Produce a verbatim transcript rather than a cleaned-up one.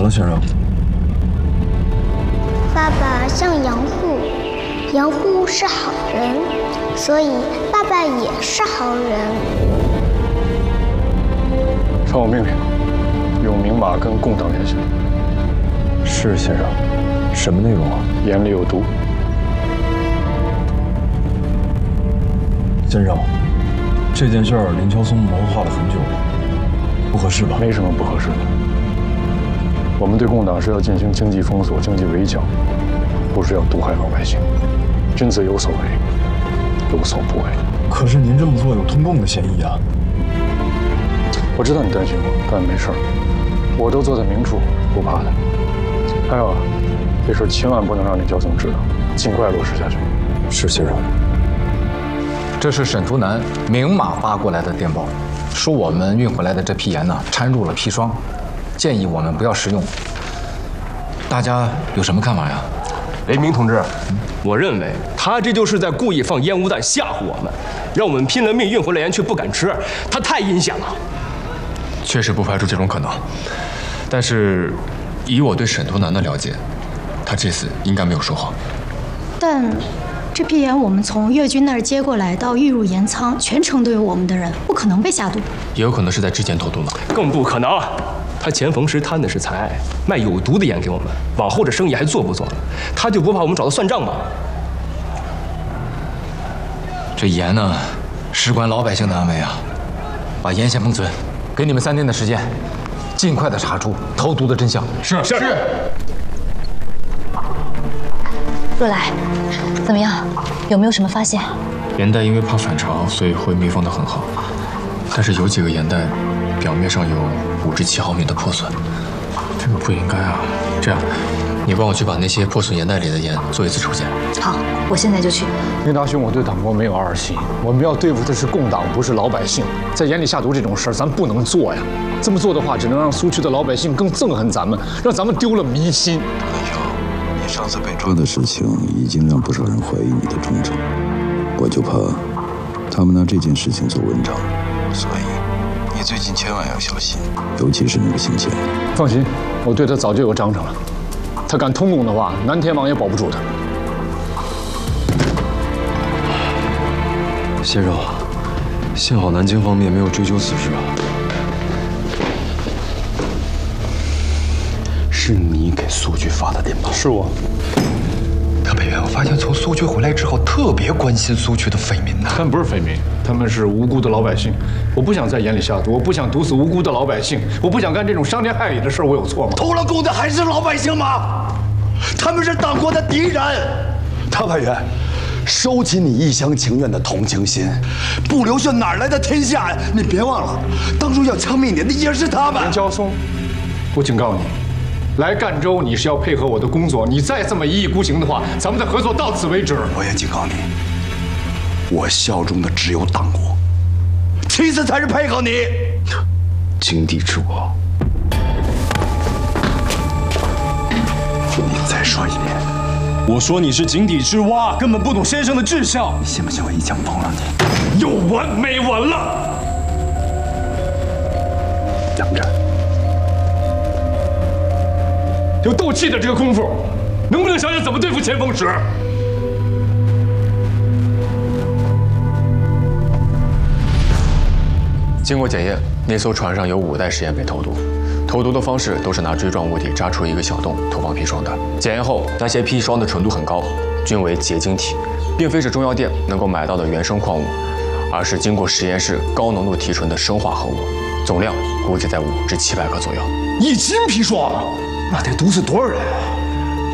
了，先生？ 爸爸像杨护，杨护是好人，所以爸爸也是好人。 传我命令，用明马跟共党联系。 是，先生。什么内容啊？ 眼里有毒。 先生，这件事儿林乔松谋划了很久，不合适吧？ 没什么不合适的。我们对共党是要进行经济封锁、经济围剿，不是要毒害老百姓。君子有所为，有所不为。 可是您这么做有通共的嫌疑啊！ 我知道你担心我，但没事儿，我都坐在明处，不怕的。还有啊，这事千万不能让林乔松知道，尽快落实下去。 是，先生。 这是沈图南明码发过来的电报，说我们运回来的这批盐呢掺入了砒霜，建议我们不要食用。大家有什么看法呀？ 雷鸣同志，我认为他这就是在故意放烟雾弹吓唬我们，让我们拼了命运回来盐却不敢吃，他太阴险了。 确实不排除这种可能，但是以我对沈图南的了解，他这次应该没有说谎。 但这批盐我们从越军那儿接过来，到运入盐仓，全程都有我们的人，不可能被下毒。 也有可能是在之前投毒了， 更不可能。他钱逢时贪的是财，卖有毒的盐给我们，往后这生意还做不做了？他就不怕我们找他算账吗？ 这盐呢，事关老百姓的安危啊！把盐先封存，给你们三天的时间，尽快的查出投毒的真相。 是是。 若来，怎么样？有没有什么发现？ 盐袋因为怕反潮，所以会密封得很好，但是有几个盐袋表面上有五至七毫米的破损，这个不应该啊。这样，你帮我去把那些破损盐袋里的盐做一次抽检。 好，我现在就去。 林大兄，我对党国没有二心，我们要对付的是共党，不是老百姓。在盐里下毒这种事儿，咱不能做呀。这么做的话，只能让苏区的老百姓更憎恨咱们，让咱们丢了民心。 上次被抓的事情已经让不少人怀疑你的忠诚，我就怕他们拿这件事情做文章，所以你最近千万要小心，尤其是那个姓钱。 放心，我对他早就有章程了，他敢通共的话，南天王也保不住他。 先生，幸好南京方面没有追究此事啊。 是你给苏区发的电报？ 是我。 特派员，我发现从苏区回来之后，特别关心苏区的匪民呐。 他们不是匪民，他们是无辜的老百姓。我不想在盐里下毒，我不想毒死无辜的老百姓，我不想干这种伤天害理的事，我有错吗？ 投了共的还是老百姓吗？他们是党国的敌人。特派员，收起你一厢情愿的同情心，不流血哪来的天下呀？你别忘了，当初要枪毙你的也是他们。 林乔松，我警告你。来赣州，你是要配合我的工作。你再这么一意孤行的话，咱们的合作到此为止。 我也警告你，我效忠的只有党国，其次才是配合你。 井底之蛙， 你再说一遍。 我说你是井底之蛙，根本不懂先生的志向。 你信不信我一枪崩了你？ 有完没完了？ 杨震。 有斗气的这个功夫，能不能想想怎么对付钱锋石？ 经过检验，那艘船上有五袋试验被投毒，投毒的方式都是拿锥状物体扎出一个小洞，投放砒霜的。检验后，那些砒霜的纯度很高，均为结晶体，并非是中药店能够买到的原生矿物，而是经过实验室高浓度提纯的生化合物，总量估计在五至七百克左右。 一斤砒霜，那得毒死多少人？